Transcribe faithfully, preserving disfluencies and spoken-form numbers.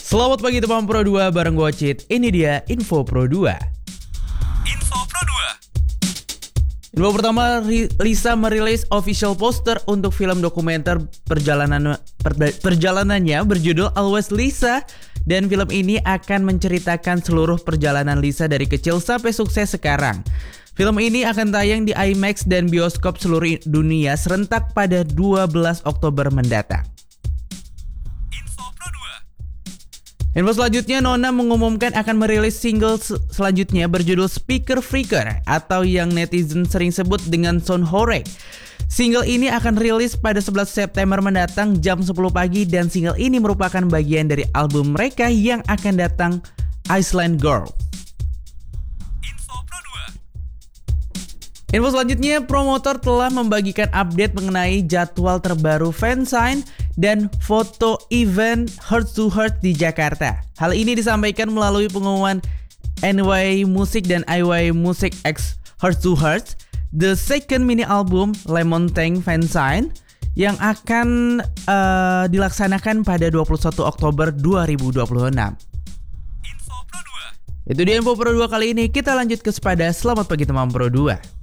Selamat pagi teman Pro dua bareng gue Cid. Ini dia Info Pro dua. Info Pro dua. Info pertama, Lisa merilis official poster untuk film dokumenter perjalanan per, perjalanannya berjudul Always Lisa. Dan film ini akan menceritakan seluruh perjalanan Lisa dari kecil sampai sukses sekarang. Film ini akan tayang di IMAX dan bioskop seluruh dunia serentak pada dua belas Oktober mendatang. Info Pro dua. Info selanjutnya, Nona mengumumkan akan merilis single sel- selanjutnya berjudul Speaker Freaker atau yang netizen sering sebut dengan Sound Horek. Single ini akan rilis pada sebelas September mendatang jam sepuluh pagi dan single ini merupakan bagian dari album mereka yang akan datang, Iceland Girl. Info Pro dua. Info selanjutnya, promotor telah membagikan update mengenai jadwal terbaru fansign dan foto event Heart to Heart di Jakarta. Hal ini disampaikan melalui pengumuman N Y Music dan I Y Music X Heart to Heart, the second mini album Lemon Tank fansign yang akan uh, dilaksanakan pada dua puluh satu Oktober dua ribu dua puluh enam. Info Pro dua. Itu dia Info Pro dua kali ini. Kita lanjut ke sepada Selamat Pagi Teman Pro dua.